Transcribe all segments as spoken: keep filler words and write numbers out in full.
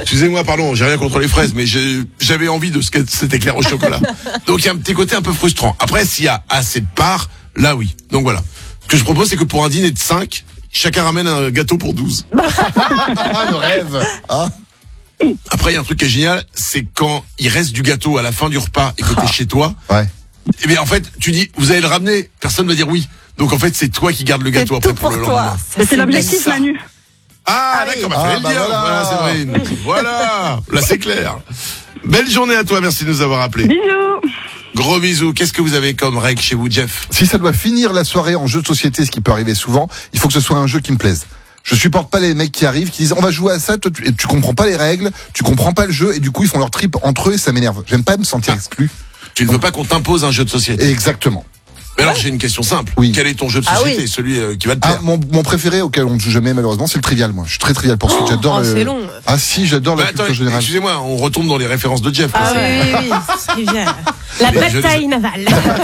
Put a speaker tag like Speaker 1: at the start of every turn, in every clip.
Speaker 1: Excusez-moi, pardon, j'ai rien contre les fraises, mais j'ai, j'avais envie de ce que- cet éclair au chocolat. Donc il y a un petit côté un peu frustrant. Après, s'il y a assez de parts, là oui. Donc voilà. Ce que je propose, c'est que pour un dîner de cinq, chacun ramène un gâteau pour douze.
Speaker 2: Ah, le rêve. Ah.
Speaker 1: Après, il y a un truc qui est génial, c'est quand il reste du gâteau à la fin du repas et que t'es chez toi.
Speaker 2: Ouais.
Speaker 1: Eh bien, en fait, tu dis, vous allez le ramener. Personne va dire oui. Donc en fait, c'est toi qui gardes le gâteau
Speaker 3: C'est
Speaker 1: après
Speaker 3: tout
Speaker 1: pour,
Speaker 3: pour
Speaker 1: le
Speaker 3: toi.
Speaker 1: lendemain.
Speaker 4: Mais c'est l'objectif,
Speaker 1: ça.
Speaker 4: Manu.
Speaker 1: Ah,
Speaker 3: Ah oui.
Speaker 1: d'accord, bah,
Speaker 2: Ah,
Speaker 1: fallait
Speaker 2: bah
Speaker 1: le dire.
Speaker 2: voilà.
Speaker 1: Voilà, c'est vrai. Voilà. Là, c'est clair. Belle journée à toi. Merci de nous avoir appelés.
Speaker 4: Bisous.
Speaker 1: Gros bisous. Qu'est-ce que vous avez comme règle chez vous, Jeff?
Speaker 2: Si ça doit finir la soirée en jeu de société, ce qui peut arriver souvent, il faut que ce soit un jeu qui me plaise. Je supporte pas les mecs qui arrivent, qui disent on va jouer à ça, toi tu, et tu comprends pas les règles, tu comprends pas le jeu, et du coup ils font leur trip entre eux et ça m'énerve. J'aime pas me sentir exclu.
Speaker 1: Tu ne veux pas qu'on t'impose un jeu de société.
Speaker 2: Et exactement.
Speaker 1: Mais alors, j'ai une question simple.
Speaker 2: Oui.
Speaker 1: Quel est ton jeu de
Speaker 3: Ah
Speaker 1: société?
Speaker 3: oui.
Speaker 1: Celui euh, qui va te
Speaker 2: Ah,
Speaker 1: plaire.
Speaker 2: mon, mon préféré auquel on ne joue jamais malheureusement, c'est le trivial. Moi, je suis très trivial pour suite. J'adore
Speaker 3: oh,
Speaker 2: le.
Speaker 3: c'est long.
Speaker 2: Ah si, j'adore
Speaker 1: Bah,
Speaker 2: la
Speaker 1: attends,
Speaker 2: culture générale.
Speaker 1: excusez-moi, on retombe dans les références de Jeff.
Speaker 3: Ah
Speaker 1: là.
Speaker 3: oui, oui, oui, c'est bien. La
Speaker 1: Mais je-
Speaker 3: bataille navale.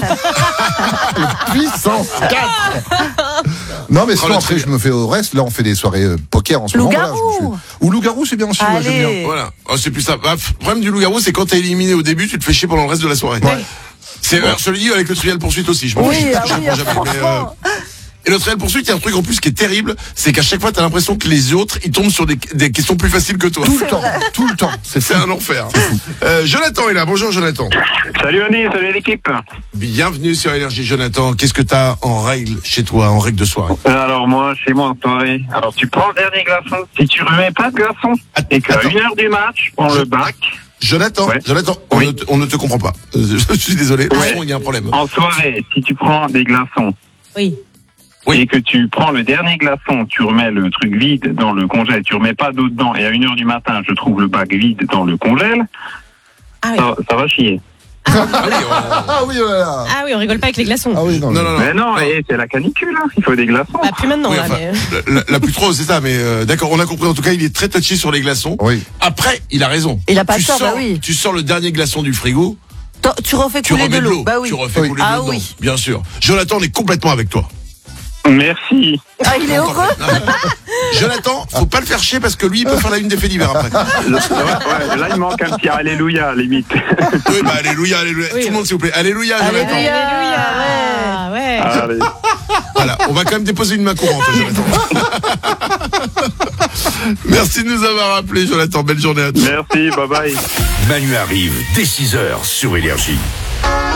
Speaker 2: Puissance quatre. Non mais sinon
Speaker 1: le
Speaker 2: après
Speaker 1: trivial.
Speaker 2: je me fais au reste. Là on fait des soirées euh, poker en ce moment.
Speaker 3: Loup-garou.
Speaker 2: Voilà, je me fais- Ou loup-garou c'est bien aussi. Moi, j'aime bien.
Speaker 3: Allez.
Speaker 1: Voilà. Oh, c'est plus ça. Bah, le problème du loup-garou, c'est quand t'es éliminé au début, tu te fais chier pendant le reste de la soirée.
Speaker 2: Ouais.
Speaker 1: C'est, alors, je te le dis avec le trial poursuite aussi. Je m'en
Speaker 3: Oui,
Speaker 1: fiche,
Speaker 3: ah
Speaker 1: je
Speaker 3: oui,
Speaker 1: réponds jamais, mais, euh,
Speaker 3: franchement.
Speaker 1: Et le trial poursuite, il y a un truc en plus qui est terrible, c'est qu'à chaque fois, t'as l'impression que les autres, ils tombent sur des, des questions plus faciles que toi.
Speaker 2: Tout le temps, tout le temps. C'est
Speaker 1: C'est
Speaker 2: fou.
Speaker 1: un enfer. Euh, Jonathan est là. Bonjour, Jonathan.
Speaker 5: Salut Annie, salut l'équipe.
Speaker 1: Bienvenue sur Énergie, Jonathan. Qu'est-ce que t'as en règle chez toi, en règle de soirée?
Speaker 5: Alors moi, chez moi en soirée, alors tu prends le dernier glaçon. Si tu remets pas de glaçon et qu'à
Speaker 1: Attends.
Speaker 5: une heure du match, on
Speaker 1: Je-
Speaker 5: le bac.
Speaker 1: Jonathan,
Speaker 5: Ouais.
Speaker 1: Jonathan, on,
Speaker 5: Oui.
Speaker 1: ne te, on ne te comprend pas. Euh, Je suis désolé. Le
Speaker 5: Ouais.
Speaker 1: son, il y a un problème.
Speaker 5: En soirée, si tu prends des glaçons
Speaker 3: Oui.
Speaker 1: Oui.
Speaker 5: et que tu prends le dernier glaçon, tu remets le truc vide dans le congèle, tu remets pas d'eau dedans et à une heure du matin, je trouve le bac vide dans le congèle,
Speaker 3: Ah oui.
Speaker 5: ça, ça va chier.
Speaker 1: Ah oui, on-
Speaker 2: Ah oui, oh là là.
Speaker 3: Ah oui, on rigole pas avec les glaçons.
Speaker 2: Ah oui, non.
Speaker 1: Non,
Speaker 2: mais-
Speaker 1: non, non.
Speaker 5: Mais non, et c'est la canicule, hein. Il faut des glaçons.
Speaker 3: Bah plus maintenant
Speaker 1: Oui,
Speaker 3: là,
Speaker 1: enfin,
Speaker 3: mais...
Speaker 1: la, la- la plus trop, c'est ça, mais euh, d'accord, on a compris. En tout cas, il est très touché sur les glaçons.
Speaker 2: Oui.
Speaker 1: Après, il a raison.
Speaker 6: Il a pas
Speaker 1: tu
Speaker 6: tort,
Speaker 1: sors,
Speaker 6: bah oui.
Speaker 1: Tu sors le dernier glaçon du frigo,
Speaker 6: T'en- Tu refais
Speaker 1: tu
Speaker 6: couler
Speaker 1: remets
Speaker 6: de l'eau. Bah oui.
Speaker 1: Tu refais
Speaker 2: Oui.
Speaker 1: couler de
Speaker 6: Ah
Speaker 1: l'eau dedans,
Speaker 6: oui.
Speaker 1: bien sûr. Jonathan, on est complètement avec toi.
Speaker 5: Merci.
Speaker 6: Ah, il est heureux.
Speaker 1: Jonathan, faut pas le faire chier parce que lui, il peut faire la une des faits divers après.
Speaker 5: Ouais, ouais, là, il manque un petit alléluia, limite.
Speaker 1: Oui, bah, alléluia, alléluia.
Speaker 3: Oui.
Speaker 1: Tout le monde, s'il vous plaît. Alléluia, Jonathan.
Speaker 6: Alléluia.
Speaker 3: Ah ouais.
Speaker 5: Allez.
Speaker 1: Voilà, on va quand même déposer une main courante, Jonathan. Merci de nous avoir appelés, Jonathan. Belle journée à toi.
Speaker 5: Merci, bye bye.
Speaker 7: Manu arrive dès six heures sur Énergie.